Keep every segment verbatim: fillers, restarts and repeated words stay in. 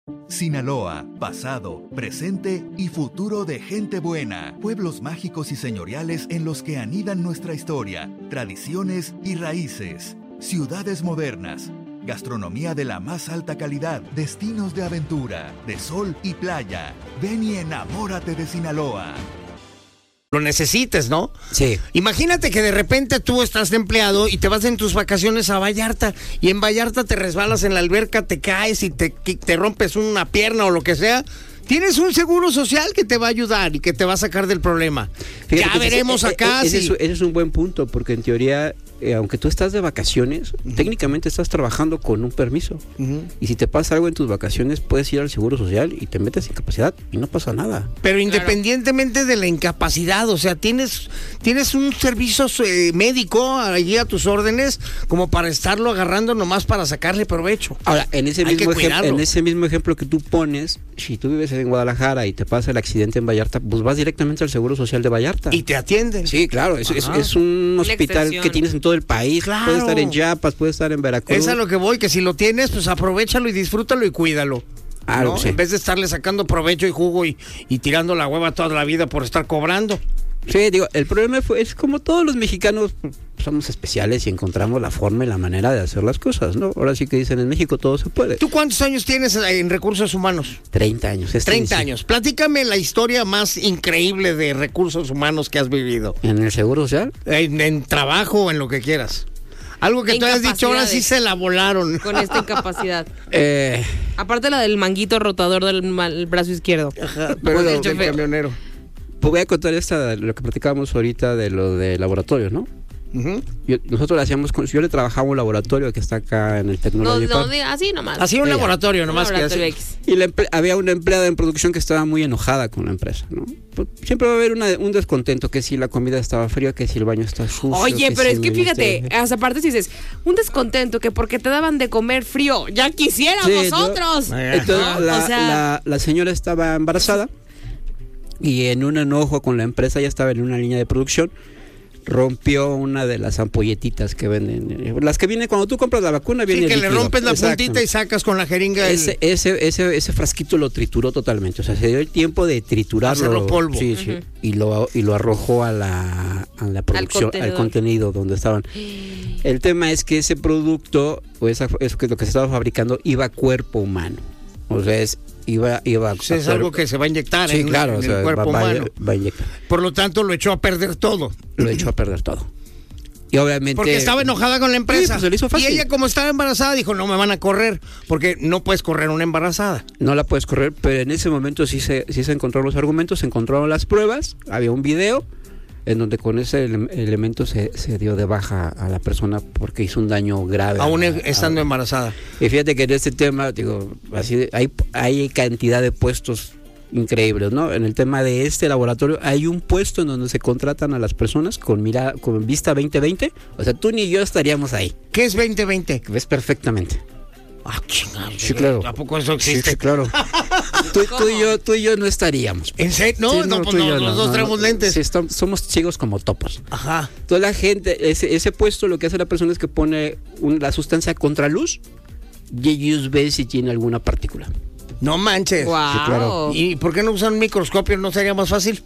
Sinaloa, pasado, presente y futuro de gente buena. Pueblos mágicos y señoriales en los que anidan nuestra historia, tradiciones y raíces. Ciudades modernas. Gastronomía de la más alta calidad, destinos de aventura, de sol y playa. Ven y enamórate de Sinaloa. Lo necesites, ¿no? Sí. Imagínate que de repente tú estás de empleado y te vas en tus vacaciones a Vallarta y en Vallarta te resbalas en la alberca, te caes y te, te rompes una pierna o lo que sea. Tienes un seguro social que te va a ayudar y que te va a sacar del problema. Fíjate ya veremos ese, acá. Ese, si... ese, ese es un buen punto, porque en teoría, eh, aunque tú estás de vacaciones, uh-huh. técnicamente estás trabajando con un permiso. Uh-huh. Y si te pasa algo en tus vacaciones, puedes ir al seguro social y te metes incapacidad y no pasa nada. Pero independientemente claro. de la incapacidad, o sea, tienes, tienes un servicio eh, médico allí a tus órdenes como para estarlo agarrando nomás para sacarle provecho. Ahora, en ese, mismo ejem- en ese mismo ejemplo que tú pones, si tú vives en Guadalajara y te pasa el accidente en Vallarta, pues vas directamente al Seguro Social de Vallarta. Y te atienden. Sí, claro, es, es, es un hospital que tienes en todo el país. Claro. Puede estar en Chiapas, puede estar en Veracruz. Es a lo que voy, que si lo tienes, pues aprovéchalo y disfrútalo y cuídalo. Ah, ¿no? Sí. En vez de estarle sacando provecho y jugo y, y tirando la hueva toda la vida por estar cobrando. Sí, digo, el problema fue, es como todos los mexicanos somos especiales y encontramos la forma y la manera de hacer las cosas, ¿no? Ahora sí que dicen, en México todo se puede. ¿Tú cuántos años tienes en recursos humanos? treinta años. Este treinta años. Platícame la historia más increíble de recursos humanos que has vivido. ¿En el Seguro Social? En, en trabajo o en lo que quieras. Algo que tú hayas dicho, ahora sí se la volaron. Con esta incapacidad. eh... Aparte la del manguito rotador del mal, brazo izquierdo. Ajá, pero del de camionero. Pues voy a contar esta, lo que platicábamos ahorita de lo de laboratorio, ¿no? Uh-huh. Yo, nosotros le hacíamos, yo le trabajaba un laboratorio que está acá en el Tecnológico. No, no, así nomás. Así un Ella. laboratorio nomás. Un laboratorio que X. Y la emple- había una empleada en producción que estaba muy enojada con la empresa, ¿no? Pues siempre va a haber una, un descontento, que si la comida estaba fría, que si el baño está sucio. Oye, que pero si es que el fíjate, ministerio... hasta aparte si dices, un descontento que porque te daban de comer frío, ya quisiéramos Sí, nosotros. Yo, entonces, ¿no? la, o sea... la, la señora estaba embarazada y en un enojo con la empresa, ya estaba en una línea de producción, rompió una de las ampolletitas que venden, las que vienen cuando tú compras la vacuna, viene sí, que el le rompes la puntita y sacas con la jeringa ese, el... ese, ese, ese frasquito lo trituró totalmente, o sea, se dio el tiempo de triturarlo, hacerlo polvo, sí, sí, uh-huh. y lo y lo arrojó a la, a la producción, al, al contenido donde estaban. El tema es que ese producto, o esa, eso que lo que se estaba fabricando, iba a cuerpo humano, o sea, es Iba, iba o sea, es algo que se va a inyectar sí, en, claro, en o sea, el cuerpo va, humano. Va a inyectar. Por lo tanto, lo echó a perder todo. Lo echó a perder todo. Y obviamente... Porque estaba enojada con la empresa. Sí, pues se le hizo fácil. Y ella, como estaba embarazada, dijo, no me van a correr, porque no puedes correr una embarazada. No la puedes correr, pero en ese momento sí se, sí se encontraron los argumentos, se encontraron las pruebas, había un video en donde con ese ele- elemento se, se dio de baja a la persona porque hizo un daño grave. Aún a, estando a, embarazada. Y fíjate que en este tema, digo, así de, hay, hay cantidad de puestos increíbles, ¿no? En el tema de este laboratorio hay un puesto en donde se contratan a las personas con mira, con vista veinte veinte, o sea, tú ni yo estaríamos ahí. ¿Qué es veinte veinte? Ves perfectamente. Ah, chingada. Sí, claro. ¿A poco eso existe? Sí, sí, claro. tú, tú, y yo, tú y yo no estaríamos. ¿En serio? No, sí, no, no, pues no, los no, dos no, traemos no, lentes. Sí, estamos, somos ciegos como topos. Ajá. Toda la gente, ese, ese puesto lo que hace la persona es que pone un, la sustancia contra luz y ellos ven si tiene alguna partícula. No manches. Wow. Sí, claro. ¿Y por qué no usan un microscopio? ¿No sería más fácil?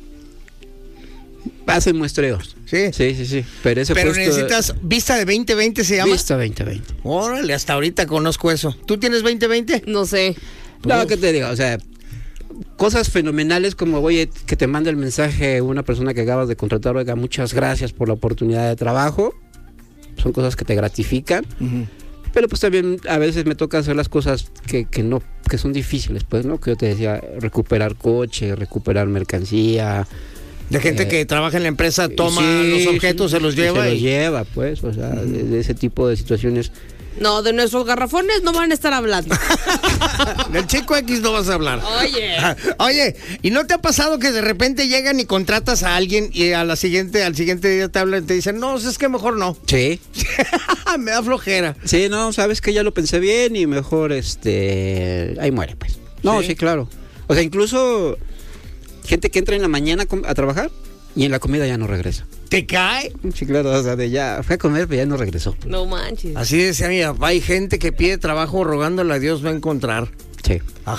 Hacen muestreos. Sí. Sí, sí, sí. Pero, ese Pero puesto, necesitas vista de veinte veinte, ¿se llama? Vista veinte veinte. Órale, hasta ahorita conozco eso. ¿Tú tienes veinte veinte? No sé. No, ¿qué te digo? O sea, cosas fenomenales como, oye, que te manda el mensaje una persona que acabas de contratar, oiga, muchas gracias por la oportunidad de trabajo. Son cosas que te gratifican. Uh-huh. Pero pues también a veces me toca hacer las cosas que, que no, que son difíciles, pues, ¿no? Que yo te decía, recuperar coche, recuperar mercancía. De gente eh, que trabaja en la empresa, toma sí, los objetos, sí, se los lleva. Se y... los lleva, pues, o sea, uh-huh. de, de ese tipo de situaciones. No, de nuestros garrafones no van a estar hablando. Del Chico X no vas a hablar. Oye. Oye, ¿y no te ha pasado que de repente llegan y contratas a alguien y a la siguiente, al siguiente día te hablan y te dicen, no, es que mejor no? Sí. Me da flojera. Sí, no, sabes que ya lo pensé bien y mejor, este, ahí muere, pues. No, sí, sí claro. O sea, incluso gente que entra en la mañana a trabajar y en la comida ya no regresa. ¿Te cae? Sí, claro, o sea, de ya fue a comer, pero ya no regresó. No manches. Así decía mi papá, hay gente que pide trabajo rogándole a Dios va a encontrar. Sí. Ajá.